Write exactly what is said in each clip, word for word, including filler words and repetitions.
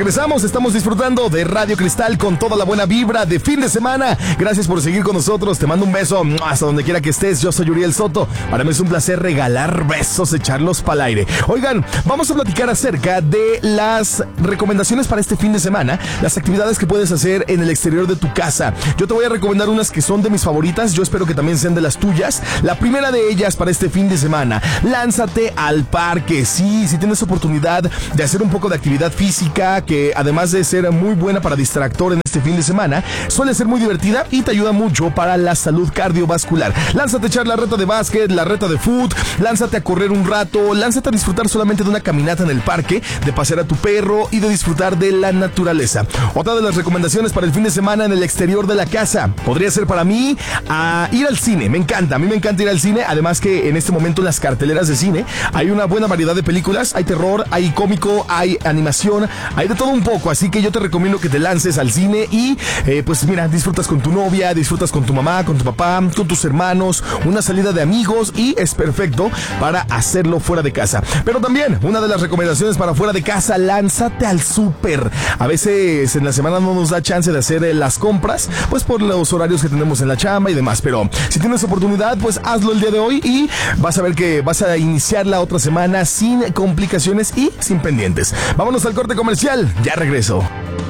regresamos, estamos disfrutando de Radio Cristal con toda la buena vibra de fin de semana. Gracias por seguir con nosotros, te mando un beso hasta donde quiera que estés. Yo soy Uriel Soto, para mí es un placer regalar besos, echarlos para el aire. Oigan, vamos a platicar acerca de las recomendaciones para este fin de semana, las actividades que puedes hacer en el exterior de tu casa. Yo te voy a recomendar unas que son de mis favoritas, yo espero que también sean de las tuyas. La primera de ellas para este fin de semana, lánzate al parque. Sí, si tienes oportunidad de hacer un poco de actividad física, que además de ser muy buena para distractor en este fin de semana, suele ser muy divertida y te ayuda mucho para la salud cardiovascular. Lánzate a echar la reta de básquet, la reta de fútbol, lánzate a correr un rato, lánzate a disfrutar solamente de una caminata en el parque, de pasear a tu perro y de disfrutar de la naturaleza. Otra de las recomendaciones para el fin de semana en el exterior de la casa podría ser para mí a ir al cine. Me encanta, a mí me encanta ir al cine, además que en este momento en las carteleras de cine hay una buena variedad de películas, hay terror, hay cómico, hay animación, hay de todo un poco, así que yo te recomiendo que te lances al cine y eh, pues mira, disfrutas con tu novia, disfrutas con tu mamá, con tu papá, con tus hermanos, una salida de amigos y es perfecto para hacerlo fuera de casa. Pero también, una de las recomendaciones para fuera de casa, lánzate al súper. A veces en la semana no nos da chance de hacer eh, las compras, pues por los horarios que tenemos en la chamba y demás, pero si tienes oportunidad, pues hazlo el día de hoy y vas a ver que vas a iniciar la otra semana sin complicaciones y sin pendientes. Vámonos al corte comercial, ya regreso.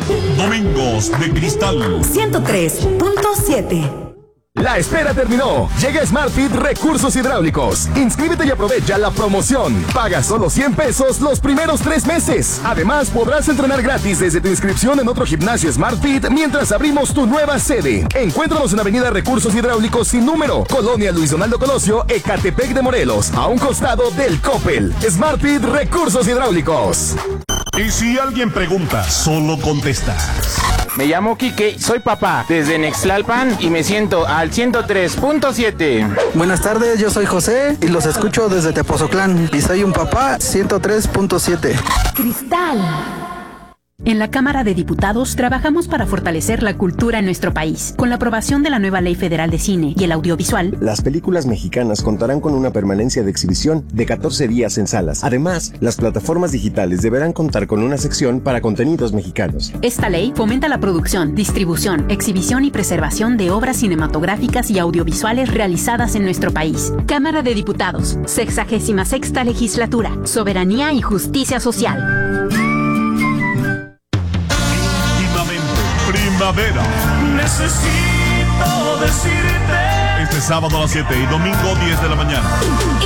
Domingos de Cristal ciento tres punto siete. La espera terminó. Llega SmartFit Recursos Hidráulicos. Inscríbete y aprovecha la promoción. Paga solo cien pesos los primeros tres meses. Además, podrás entrenar gratis desde tu inscripción en otro gimnasio SmartFit mientras abrimos tu nueva sede. Encuéntranos en Avenida Recursos Hidráulicos sin número, Colonia Luis Donaldo Colosio, Ecatepec de Morelos, a un costado del Coppel. SmartFit Recursos Hidráulicos. Y si alguien pregunta, solo contestas. Me llamo Quique, soy papá desde Nextlalpan y me siento al ciento tres punto siete. Buenas tardes, yo soy José y los escucho desde Tepoztlán y soy un papá ciento tres punto siete. Cristal. En la Cámara de Diputados trabajamos para fortalecer la cultura en nuestro país. Con la aprobación de la nueva Ley Federal de Cine y el Audiovisual, las películas mexicanas contarán con una permanencia de exhibición de catorce días en salas. Además, las plataformas digitales deberán contar con una sección para contenidos mexicanos. Esta ley fomenta la producción, distribución, exhibición y preservación de obras cinematográficas y audiovisuales realizadas en nuestro país. Cámara de Diputados, sexagésima sexta Legislatura, Soberanía y Justicia Social. Primavera. Necesito decirte. Este sábado a las siete y domingo diez de la mañana.